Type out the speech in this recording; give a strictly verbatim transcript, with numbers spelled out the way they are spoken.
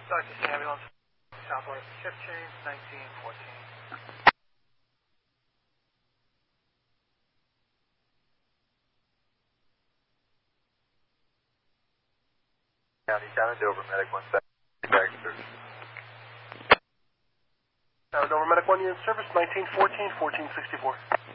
Doctor Ambulance, Southwest, shift change, nineteen fourteen. County, Town of Dover, Medic one seven, back to service. Town of Dover, Medic one unit service, nineteen fourteen, fourteen sixty-four.